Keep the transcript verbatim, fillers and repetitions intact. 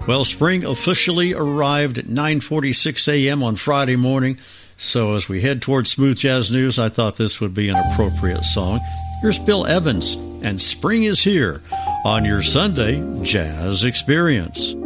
Well, spring officially arrived at nine forty-six a.m. on Friday morning, so as we head towards Smooth Jazz News, I thought this would be an appropriate song. Here's Bill Evans, and Spring is Here on your Sunday Jazz Experience.